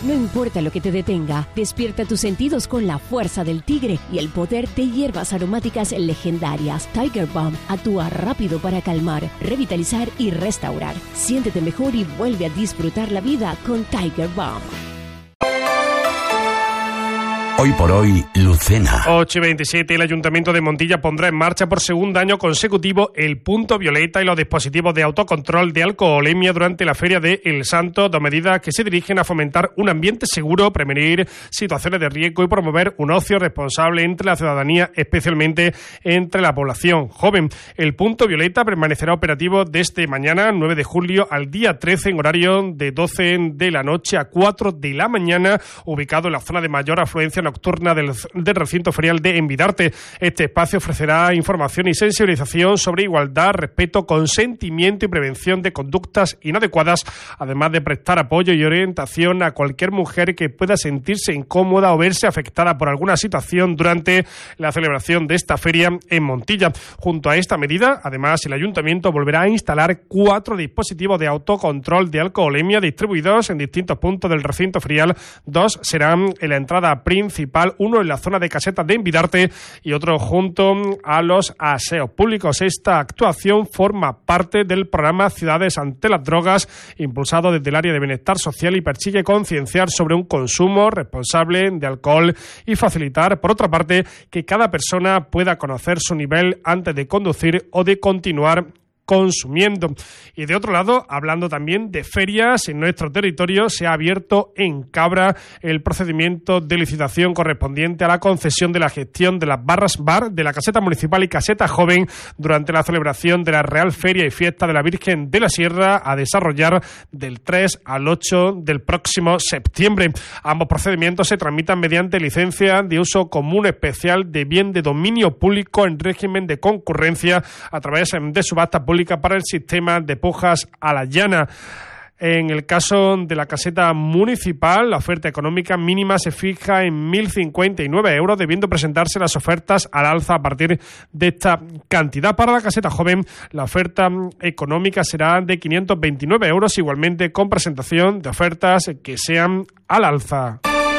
No importa lo que te detenga, despierta tus sentidos con la fuerza del tigre y el poder de hierbas aromáticas legendarias. Tiger Balm actúa rápido para calmar, revitalizar y restaurar. Siéntete mejor y vuelve a disfrutar la vida con Tiger Balm. Hoy por hoy, Lucena. 8:27, el Ayuntamiento de Montilla pondrá en marcha por segundo año consecutivo el punto violeta y los dispositivos de autocontrol de alcoholemia durante la Feria de El Santo, dos medidas que se dirigen a fomentar un ambiente seguro, prevenir situaciones de riesgo y promover un ocio responsable entre la ciudadanía, especialmente entre la población joven. El punto violeta permanecerá operativo desde mañana, 9 de julio, al día 13, en horario de 12 de la noche a 4 de la mañana, ubicado en la zona de mayor afluencia nocturna del recinto ferial de Envidarte. Este espacio ofrecerá información y sensibilización sobre igualdad, respeto, consentimiento y prevención de conductas inadecuadas, además de prestar apoyo y orientación a cualquier mujer que pueda sentirse incómoda o verse afectada por alguna situación durante la celebración de esta feria en Montilla. Junto a esta medida, además, el Ayuntamiento volverá a instalar 4 dispositivos de autocontrol de alcoholemia distribuidos en distintos puntos del recinto ferial. 2 serán en la entrada principal, uno en la zona de casetas de Envidarte y otro junto a los aseos públicos. Esta actuación forma parte del programa Ciudades ante las drogas, impulsado desde el área de bienestar social, y persigue concienciar sobre un consumo responsable de alcohol y facilitar, por otra parte, que cada persona pueda conocer su nivel antes de conducir o de continuar consumiendo. Y de otro lado, hablando también de ferias, en nuestro territorio se ha abierto en Cabra el procedimiento de licitación correspondiente a la concesión de la gestión de las barras bar de la caseta municipal y caseta joven durante la celebración de la Real Feria y Fiesta de la Virgen de la Sierra, a desarrollar del 3 al 8 del próximo septiembre. Ambos procedimientos se tramitan mediante licencia de uso común especial de bien de dominio público en régimen de concurrencia a través de subasta pública para el sistema de pujas a la llana. En el caso de la caseta municipal, la oferta económica mínima se fija en 1.059 euros, debiendo presentarse las ofertas al alza a partir de esta cantidad. Para la caseta joven, la oferta económica será de 529 euros, igualmente con presentación de ofertas que sean al alza.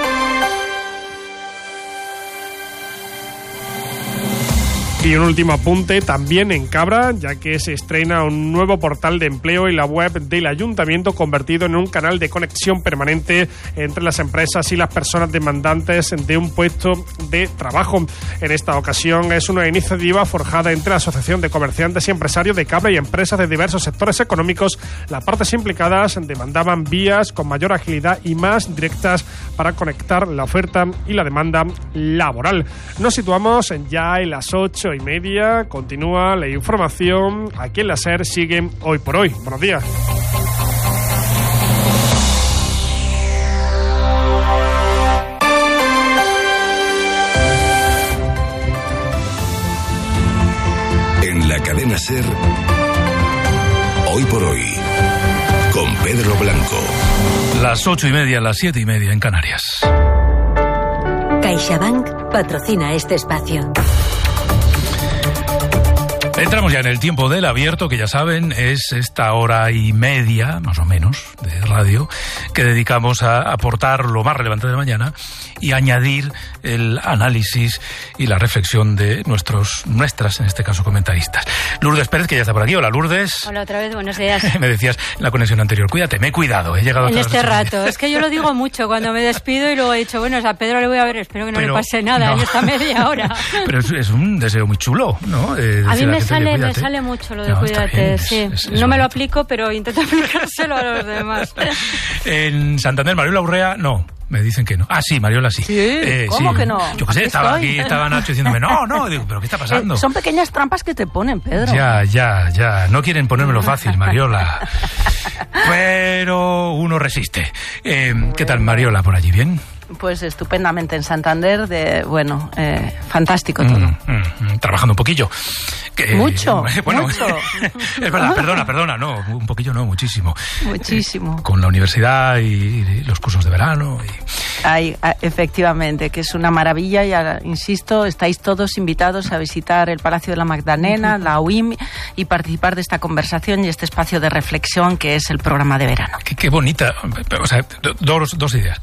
Y un último apunte también en Cabra, ya que se estrena un nuevo portal de empleo en la web del Ayuntamiento, convertido en un canal de conexión permanente entre las empresas y las personas demandantes de un puesto de trabajo. En esta ocasión es una iniciativa forjada entre la Asociación de Comerciantes y Empresarios de Cabra y empresas de diversos sectores económicos. Las partes implicadas demandaban vías con mayor agilidad y más directas para conectar la oferta y la demanda laboral. Nos situamos ya en las 8:30. Continúa la información. Aquí en la SER sigue Hoy por Hoy. Buenos días. En la cadena SER, Hoy por Hoy, con Pedro Blanco. Las 8:30, las 7:30 en Canarias. CaixaBank patrocina este espacio. Entramos ya en el tiempo del abierto, que ya saben, es esta hora y media, más o menos, de radio, que dedicamos a aportar lo más relevante de la mañana y añadir el análisis y la reflexión de nuestras, en este caso, comentaristas. Lourdes Pérez, que ya está por aquí. Hola, Lourdes. Hola, otra vez, buenos días. Me decías en la conexión anterior, cuídate, me he cuidado, he llegado en hasta este rato. Es que yo lo digo mucho cuando me despido y luego he dicho, bueno, a Pedro le voy a ver, espero que no le pase nada en esta media hora. Pero es un deseo muy chulo, ¿no? A mí me sale mucho lo de cuídate, sí. No me lo aplico, pero intento aplicárselo a los demás. En Santander, Mariola Urrea, no. Me dicen que no. Ah, sí, Mariola sí. ¿Sí? ¿Cómo sí. Que no? Yo qué sé, estaba Nacho diciéndome, no, digo, ¿pero qué está pasando? Son pequeñas trampas que te ponen, Pedro. Ya. No quieren ponérmelo fácil, Mariola. Pero uno resiste. ¿Qué tal, Mariola, por allí? ¿Bien? Pues estupendamente en Santander, fantástico todo. Trabajando un poquillo. Mucho. Es verdad, perdona, no, un poquillo no, muchísimo. Muchísimo. Con la universidad y los cursos de verano. Efectivamente, que es una maravilla, y insisto, estáis todos invitados a visitar el Palacio de la Magdalena, la UIM, y participar de esta conversación y este espacio de reflexión que es el programa de verano. Qué bonita, o sea, dos ideas.